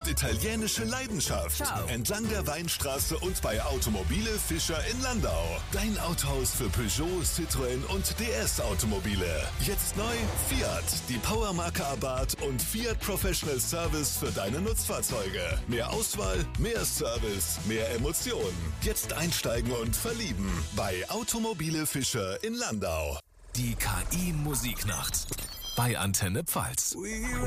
italienische Leidenschaft. Ciao. Entlang der Weinstraße und bei Automobile Fischer in Landau. Dein Autohaus für Peugeot, Citroën und DS Automobile. Jetzt neu Fiat, die Powermarke Abarth und Fiat Professional Service für deine Nutzfahrzeuge. Mehr Auswahl, mehr Service, mehr Emotionen. Jetzt einsteigen und verlieben bei Automobile Fischer in Landau. Die KI Musiknacht bei Antenne Pfalz.